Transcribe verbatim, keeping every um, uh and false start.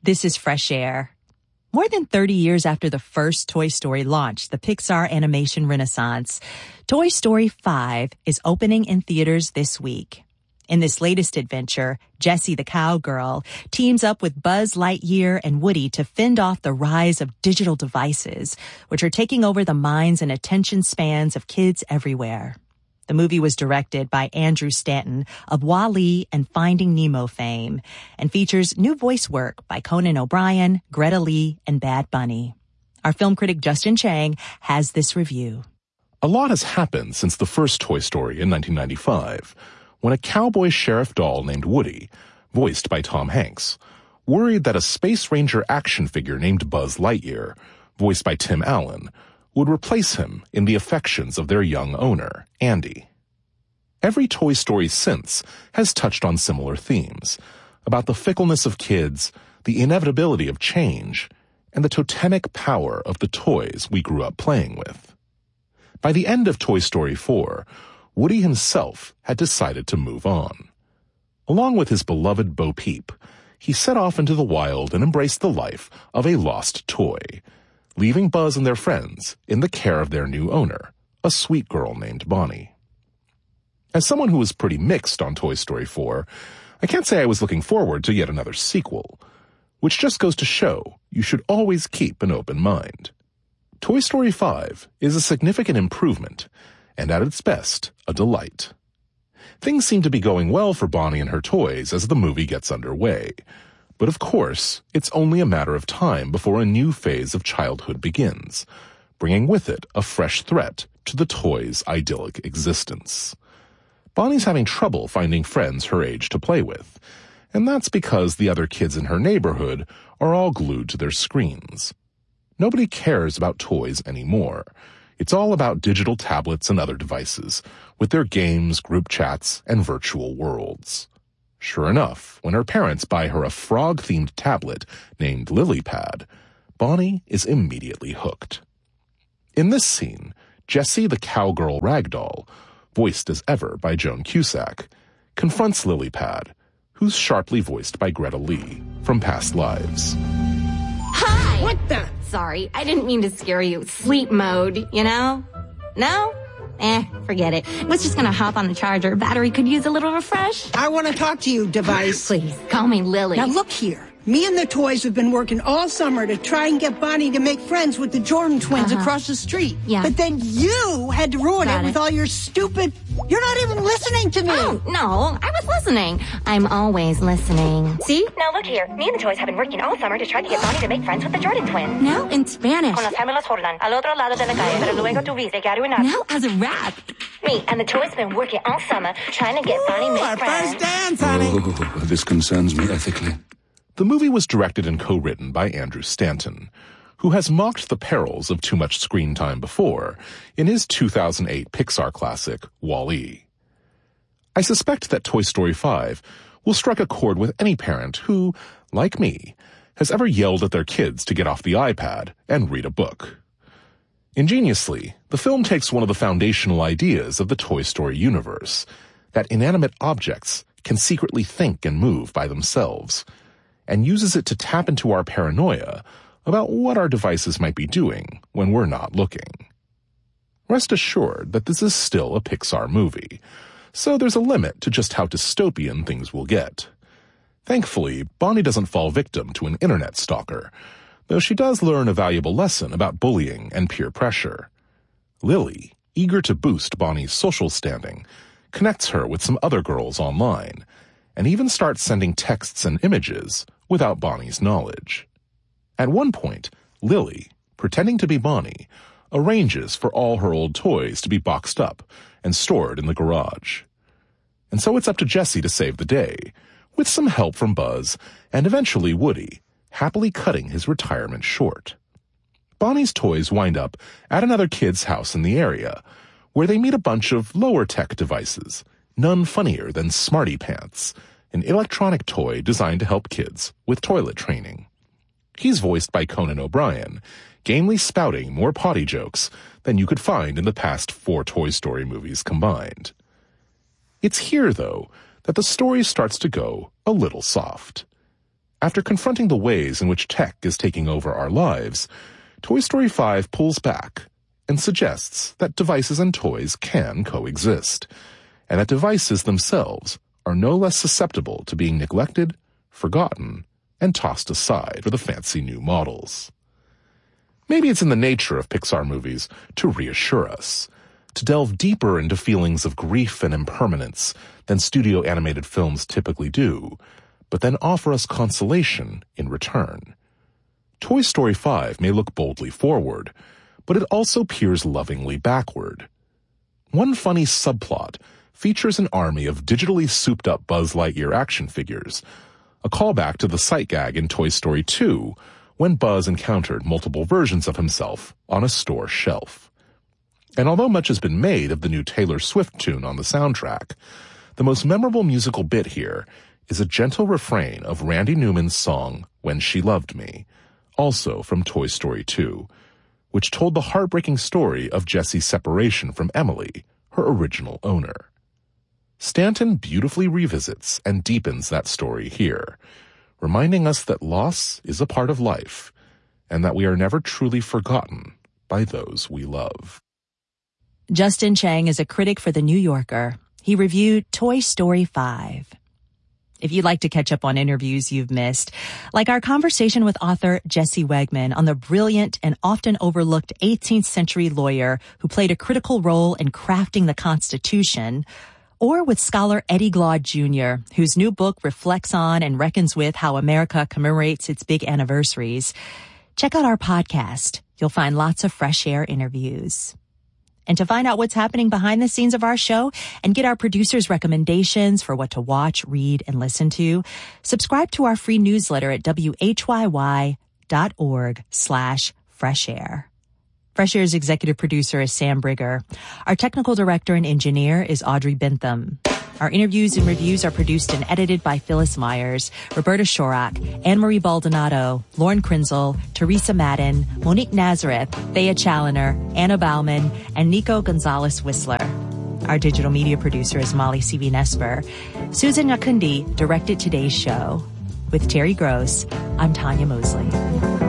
This is Fresh Air. More than thirty years after the first Toy Story launched the Pixar animation renaissance, Toy Story five is opening in theaters this week. In this latest adventure, Jessie the Cowgirl teams up with Buzz Lightyear and Woody to fend off the rise of digital devices, which are taking over the minds and attention spans of kids everywhere. The movie was directed by Andrew Stanton of WALL-E and Finding Nemo fame and features new voice work by Conan O'Brien, Greta Lee, and Bad Bunny. Our film critic Justin Chang has this review. A lot has happened since the first Toy Story in nineteen ninety-five, when a cowboy sheriff doll named Woody, voiced by Tom Hanks, worried that a Space Ranger action figure named Buzz Lightyear, voiced by Tim Allen, would replace him in the affections of their young owner, Andy. Every Toy Story since has touched on similar themes, about the fickleness of kids, the inevitability of change, and the totemic power of the toys we grew up playing with. By the end of Toy Story four, Woody himself had decided to move on. Along with his beloved Bo Peep, he set off into the wild and embraced the life of a lost toy, leaving Buzz and their friends in the care of their new owner, a sweet girl named Bonnie. As someone who was pretty mixed on Toy Story four, I can't say I was looking forward to yet another sequel, which just goes to show you should always keep an open mind. Toy Story five is a significant improvement, and at its best, a delight. Things seem to be going well for Bonnie and her toys as the movie gets underway. But of course, it's only a matter of time before a new phase of childhood begins, bringing with it a fresh threat to the toys' idyllic existence. Bonnie's having trouble finding friends her age to play with, and that's because the other kids in her neighborhood are all glued to their screens. Nobody cares about toys anymore. It's all about digital tablets and other devices, with their games, group chats, and virtual worlds. Sure enough, when her parents buy her a frog-themed tablet named LilyPad, Bonnie is immediately hooked. In this scene, Jessie the Cowgirl Ragdoll, voiced as ever by Joan Cusack, confronts LilyPad, who's sharply voiced by Greta Lee from Past Lives. Hi! What the? Sorry, I didn't mean to scare you. Sleep mode, you know? No? Eh, forget it. Was just gonna hop on the charger. Battery could use a little refresh. I want to talk to you, device. Please, call me Lily. Now look here. Me and the toys have been working all summer to try and get Bonnie to make friends with the Jordan twins Uh-huh. across the street. Yeah. But then you had to ruin Got it with it. all your stupid... You're not even listening to me. Oh, no, I was listening. I'm always listening. See? Now look here. Me and the toys have been working all summer to try to get Bonnie to make friends with the Jordan twins. Now in Spanish. Con los gemelos Jordan, al otro lado de la calle, pero luego tú viste que arruinaron. Now as a rap. Me and the toys have been working all summer trying to get Bonnie to make friends. dance, honey. Oh, this concerns me ethically. The movie was directed and co-written by Andrew Stanton, who has mocked the perils of too much screen time before in his two thousand eight Pixar classic, WALL-E. I suspect that Toy Story five will strike a chord with any parent who, like me, has ever yelled at their kids to get off the iPad and read a book. Ingeniously, the film takes one of the foundational ideas of the Toy Story universe, that inanimate objects can secretly think and move by themselves, and uses it to tap into our paranoia about what our devices might be doing when we're not looking. Rest assured that this is still a Pixar movie, so there's a limit to just how dystopian things will get. Thankfully, Bonnie doesn't fall victim to an internet stalker, though she does learn a valuable lesson about bullying and peer pressure. Lily, eager to boost Bonnie's social standing, connects her with some other girls online, and even starts sending texts and images without Bonnie's knowledge. At one point, Lily, pretending to be Bonnie, arranges for all her old toys to be boxed up and stored in the garage. And so it's up to Jessie to save the day, with some help from Buzz and eventually Woody, happily cutting his retirement short. Bonnie's toys wind up at another kid's house in the area, where they meet a bunch of lower-tech devices, none funnier than Smarty Pants, an electronic toy designed to help kids with toilet training. He's voiced by Conan O'Brien, gamely spouting more potty jokes than you could find in the past four Toy Story movies combined. It's here, though, that the story starts to go a little soft. After confronting the ways in which tech is taking over our lives, Toy Story five pulls back and suggests that devices and toys can coexist, and that devices themselves are no less susceptible to being neglected, forgotten, and tossed aside for the fancy new models. Maybe it's in the nature of Pixar movies to reassure us, to delve deeper into feelings of grief and impermanence than studio animated films typically do, but then offer us consolation in return. Toy Story five may look boldly forward, but it also peers lovingly backward. One funny subplot features an army of digitally souped-up Buzz Lightyear action figures, a callback to the sight gag in Toy Story two, when Buzz encountered multiple versions of himself on a store shelf. And although much has been made of the new Taylor Swift tune on the soundtrack, the most memorable musical bit here is a gentle refrain of Randy Newman's song When She Loved Me, also from Toy Story two, which told the heartbreaking story of Jessie's separation from Emily, her original owner. Stanton beautifully revisits and deepens that story here, reminding us that loss is a part of life, and that we are never truly forgotten by those we love. Justin Chang is a critic for The New Yorker. He reviewed Toy Story five. If you'd like to catch up on interviews you've missed, like our conversation with author Jesse Wegman on the brilliant and often overlooked eighteenth century lawyer who played a critical role in crafting the Constitution, or with scholar Eddie Glaude Junior, whose new book reflects on and reckons with how America commemorates its big anniversaries, check out our podcast. You'll find lots of fresh air interviews. And to find out what's happening behind the scenes of our show and get our producers' recommendations for what to watch, read, and listen to, subscribe to our free newsletter at W H Y Y dot org slash fresh air. Fresh Air's executive producer is Sam Brigger. Our technical director and engineer is Audrey Bentham. Our interviews and reviews are produced and edited by Phyllis Myers, Roberta Shorak, Anne-Marie Baldonado, Lauren Krinzel, Teresa Madden, Monique Nazareth, Thea Challoner, Anna Bauman, and Nico Gonzalez Whistler. Our digital media producer is Molly C V Nesper. Susan Yakundi directed today's show. With Terry Gross, I'm Tanya Mosley.